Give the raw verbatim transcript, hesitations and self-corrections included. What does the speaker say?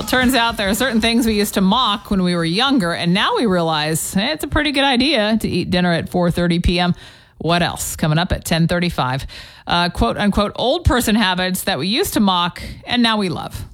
Well, it turns out there are certain things we used to mock when we were younger, and now we realize hey, it's a pretty good idea to eat dinner at four thirty p.m. What else? Coming up at ten thirty-five. Uh, quote unquote, old person habits that we used to mock and now we love.